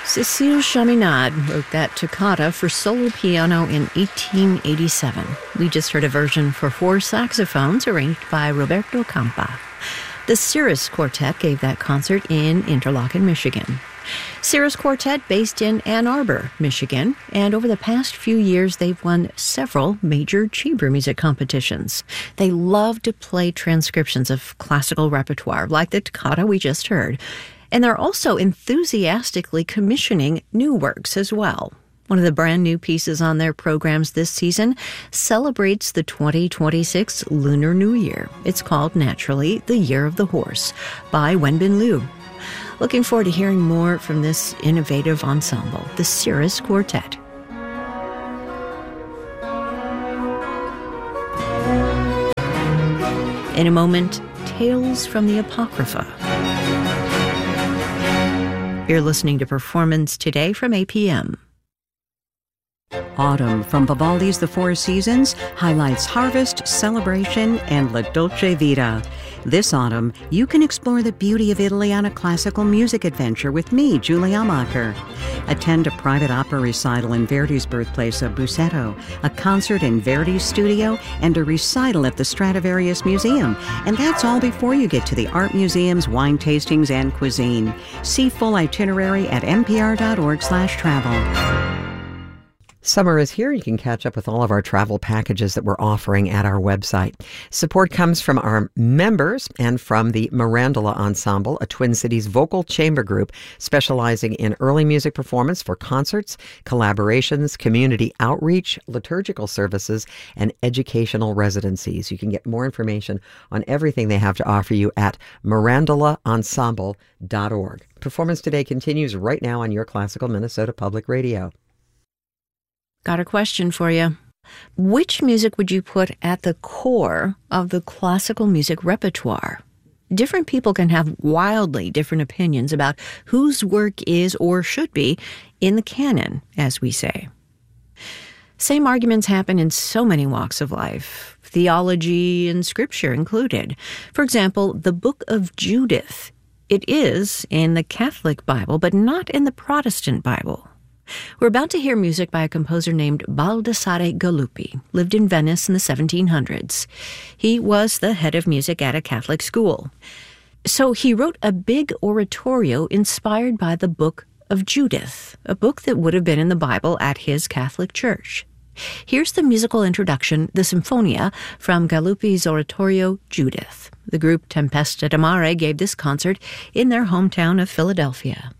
Cécile Chaminade wrote that toccata for solo piano in 1887. We just heard a version for 4 saxophones arranged by Roberto Campa. The Cirrus Quartet gave that concert in Interlochen, Michigan. Cirrus Quartet based in Ann Arbor, Michigan, and over the past few years they've won several major chamber music competitions. They love to play transcriptions of classical repertoire, like the toccata we just heard, and they're also enthusiastically commissioning new works as well. One of the brand new pieces on their programs this season celebrates the 2026 Lunar New Year. It's called, naturally, The Year of the Horse by Wenbin Liu. Looking forward to hearing more from this innovative ensemble, the Cirrus Quartet. In a moment, Tales from the Apocrypha. You're listening to Performance Today from APM. Autumn from Vivaldi's The Four Seasons highlights harvest, celebration, and La Dolce Vita. This autumn, you can explore the beauty of Italy on a classical music adventure with me, Julie Amacher. Attend a private opera recital in Verdi's birthplace of Busseto, a concert in Verdi's studio, and a recital at the Stradivarius Museum. And that's all before you get to the art museums, wine tastings, and cuisine. See full itinerary at npr.org/travel. Summer is here. You can catch up with all of our travel packages that we're offering at our website. Support comes from our members and from the Mirandola Ensemble, a Twin Cities vocal chamber group specializing in early music performance for concerts, collaborations, community outreach, liturgical services, and educational residencies. You can get more information on everything they have to offer you at mirandolaensemble.org. Performance Today continues right now on your Classical Minnesota Public Radio. Got a question for you. Which music would you put at the core of the classical music repertoire? Different people can have wildly different opinions about whose work is or should be in the canon, as we say. Same arguments happen in so many walks of life, theology and scripture included. For example, the Book of Judith. It is in the Catholic Bible, but not in the Protestant Bible. We're about to hear music by a composer named Baldassare Galuppi, lived in Venice in the 1700s. He was the head of music at a Catholic school. So he wrote a big oratorio inspired by the Book of Judith, a book that would have been in the Bible at his Catholic church. Here's the musical introduction, the Sinfonia, from Galuppi's oratorio Judith. The group Tempesta da Mare gave this concert in their hometown of Philadelphia.